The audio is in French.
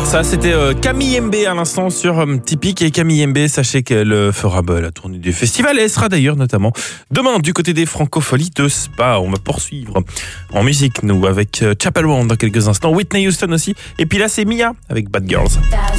Ça, c'était Camille MB à l'instant sur Typique. Et Camille MB, sachez qu'elle fera la tournée du festival. Et elle sera d'ailleurs notamment demain du côté des Francopholies de Spa. On va poursuivre en musique, nous, avec Chapel Roan dans quelques instants. Whitney Houston aussi. Et puis là, c'est Mia avec Bad Girls.